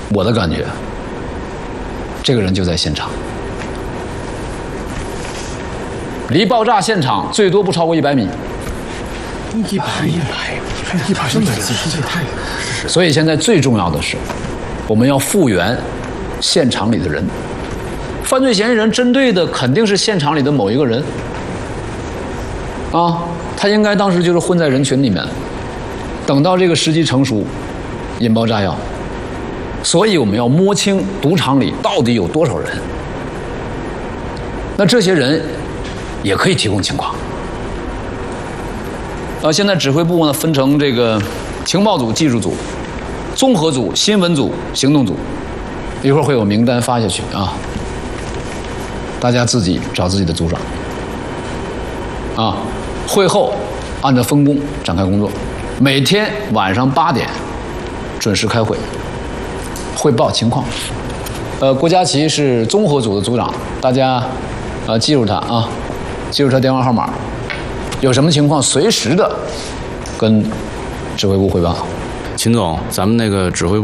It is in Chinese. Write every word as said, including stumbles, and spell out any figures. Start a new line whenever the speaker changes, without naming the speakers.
我的感觉，这个人就在现场，离爆炸现场最多不超过一百米。
一百一百一百这么近，这太……
所以现在最重要的是，我们要复原现场里的人。犯罪嫌疑人针对的肯定是现场里的某一个人，啊，他应该当时就是混在人群里面，等到这个时机成熟，引爆炸药。所以我们要摸清赌场里到底有多少人。那这些人也可以提供情况。呃，现在指挥部呢分成这个情报组、技术组、综合组、新闻组、行动组，一会儿会有名单发下去啊，大家自己找自己的组长。啊，会后按照分工展开工作，每天晚上八点准时开会，汇报情况。呃，郭佳琪是综合组的组长，大家呃记住他啊，记住他电话号码。有什么情况随时的跟指挥部汇报。
秦总，咱们那个指挥部